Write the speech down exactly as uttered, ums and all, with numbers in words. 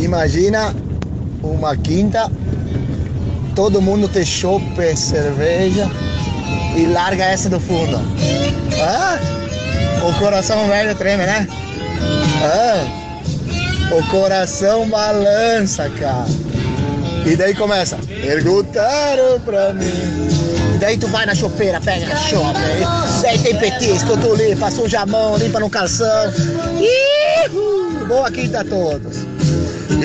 Imagina uma quinta, todo mundo tem chopp, cerveja e larga essa do fundo. Ah, o coração velho treme, né? Ah, o coração balança, cara. E daí começa, perguntaram pra mim. E daí tu vai na chopeira, pega a chope. Daí tem petisco, tu limpa, suja a mão, limpa no calção. Ihu! Boa quinta a todos.